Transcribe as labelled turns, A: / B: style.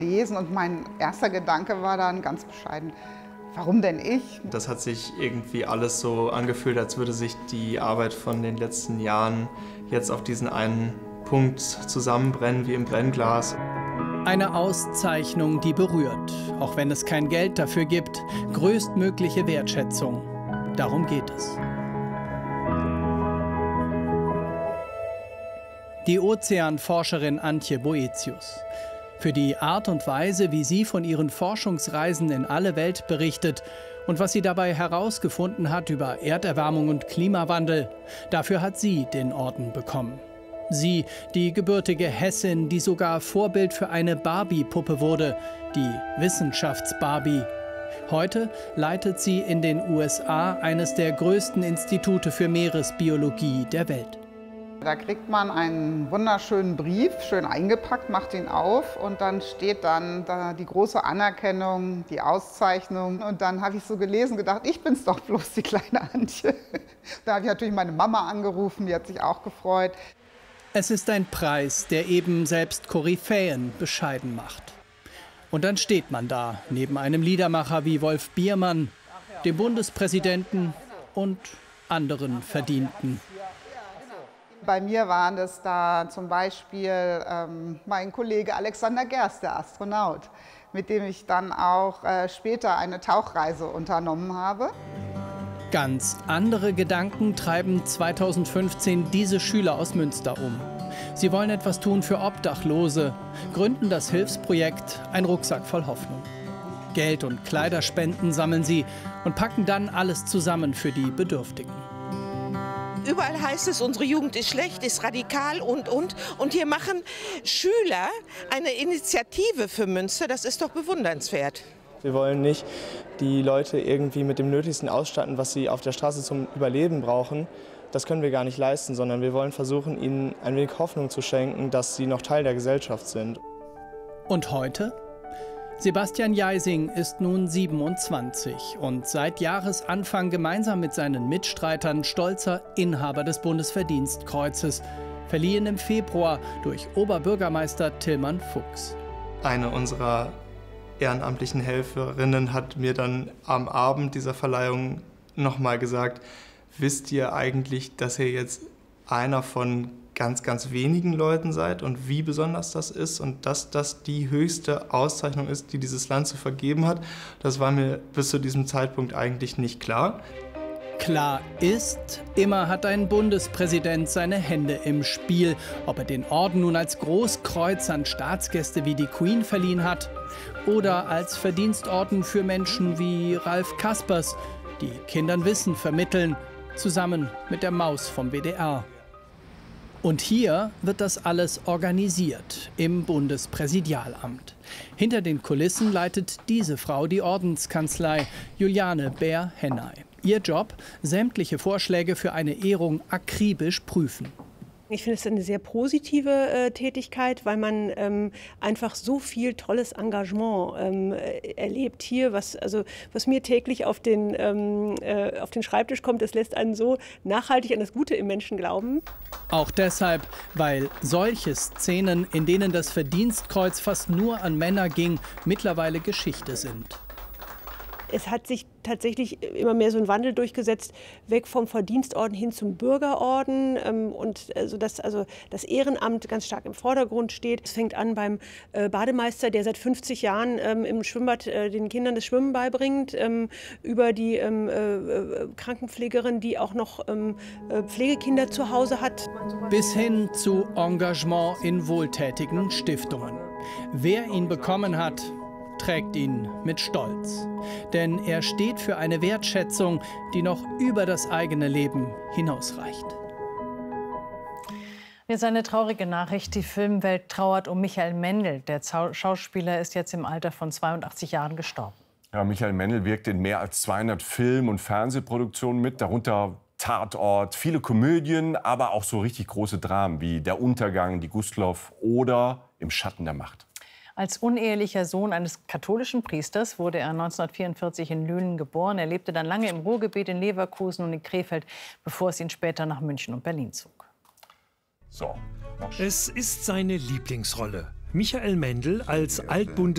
A: Lesen und mein erster Gedanke war dann ganz bescheiden, warum denn ich?
B: Das hat sich irgendwie alles so angefühlt, als würde sich die Arbeit von den letzten Jahren jetzt auf diesen einen Punkt zusammenbrennen wie im Brennglas.
C: Eine Auszeichnung, die berührt, auch wenn es kein Geld dafür gibt, größtmögliche Wertschätzung. Darum geht es. Die Ozeanforscherin Antje Boetius. Für die Art und Weise, wie sie von ihren Forschungsreisen in alle Welt berichtet und was sie dabei herausgefunden hat über Erderwärmung und Klimawandel, dafür hat sie den Orden bekommen. Sie, die gebürtige Hessin, die sogar Vorbild für eine Barbie-Puppe wurde, die Wissenschafts-Barbie. Heute leitet sie in den USA eines der größten Institute für Meeresbiologie der Welt.
A: Da kriegt man einen wunderschönen Brief, schön eingepackt, macht ihn auf und dann steht dann da die große Anerkennung, die Auszeichnung. Und dann habe ich so gelesen, gedacht, ich bin's doch bloß, die kleine Antje. Da habe ich natürlich meine Mama angerufen, die hat sich auch gefreut.
C: Es ist ein Preis, der eben selbst Koryphäen bescheiden macht. Und dann steht man da, neben einem Liedermacher wie Wolf Biermann, dem Bundespräsidenten und anderen Verdienten.
A: Bei mir waren es da zum Beispiel mein Kollege Alexander Gerst, der Astronaut, mit dem ich dann auch später eine Tauchreise unternommen habe.
C: Ganz andere Gedanken treiben 2015 diese Schüler aus Münster um. Sie wollen etwas tun für Obdachlose, gründen das Hilfsprojekt Ein Rucksack voll Hoffnung. Geld und Kleiderspenden sammeln sie und packen dann alles zusammen für die Bedürftigen.
D: Überall heißt es, unsere Jugend ist schlecht, ist radikal und. Und hier machen Schüler eine Initiative für Münster, das ist doch bewundernswert.
E: Wir wollen nicht die Leute irgendwie mit dem Nötigsten ausstatten, was sie auf der Straße zum Überleben brauchen. Das können wir gar nicht leisten, sondern wir wollen versuchen, ihnen ein wenig Hoffnung zu schenken, dass sie noch Teil der Gesellschaft sind.
C: Und heute? Sebastian Jeising ist nun 27 und seit Jahresanfang gemeinsam mit seinen Mitstreitern stolzer Inhaber des Bundesverdienstkreuzes, verliehen im Februar durch Oberbürgermeister Tillmann Fuchs.
B: Eine unserer ehrenamtlichen Helferinnen hat mir dann am Abend dieser Verleihung nochmal gesagt, wisst ihr eigentlich, dass ihr jetzt einer von ganz wenigen Leuten seid und wie besonders das ist und dass das die höchste Auszeichnung ist, die dieses Land zu vergeben hat. Das war mir bis zu diesem Zeitpunkt eigentlich nicht klar.
C: Klar ist, immer hat ein Bundespräsident seine Hände im Spiel. Ob er den Orden nun als Großkreuz an Staatsgäste wie die Queen verliehen hat oder als Verdienstorden für Menschen wie Ralf Kaspers, die Kindern Wissen vermitteln, zusammen mit der Maus vom WDR. Und hier wird das alles organisiert im Bundespräsidialamt. Hinter den Kulissen leitet diese Frau die Ordenskanzlei, Juliane Bär-Hennay. Ihr Job, sämtliche Vorschläge für eine Ehrung akribisch prüfen.
F: Ich finde es eine sehr positive Tätigkeit, weil man einfach so viel tolles Engagement erlebt hier, was mir täglich auf den Schreibtisch kommt. Das lässt einen so nachhaltig an das Gute im Menschen glauben.
C: Auch deshalb, weil solche Szenen, in denen das Verdienstkreuz fast nur an Männer ging, mittlerweile Geschichte sind.
F: Es hat sich tatsächlich immer mehr so ein Wandel durchgesetzt, weg vom Verdienstorden hin zum Bürgerorden und dass das Ehrenamt ganz stark im Vordergrund steht. Es fängt an beim Bademeister, der seit 50 Jahren im Schwimmbad den Kindern das Schwimmen beibringt, über die Krankenpflegerin, die auch noch Pflegekinder zu Hause hat.
C: Bis hin zu Engagement in wohltätigen Stiftungen. Wer ihn bekommen hat, trägt ihn mit Stolz. Denn er steht für eine Wertschätzung, die noch über das eigene Leben hinausreicht.
G: Jetzt eine traurige Nachricht. Die Filmwelt trauert um Michael Mendl. Der Schauspieler ist jetzt im Alter von 82 Jahren gestorben.
H: Ja, Michael Mendl wirkt in mehr als 200 Film- und Fernsehproduktionen mit, darunter Tatort, viele Komödien, aber auch so richtig große Dramen wie Der Untergang, Die Gustloff oder Im Schatten der Macht.
G: Als unehelicher Sohn eines katholischen Priesters wurde er 1944 in Lünen geboren. Er lebte dann lange im Ruhrgebiet, in Leverkusen und in Krefeld, bevor es ihn später nach München und Berlin zog.
I: Es ist seine Lieblingsrolle. Michael Mendl als Altbundes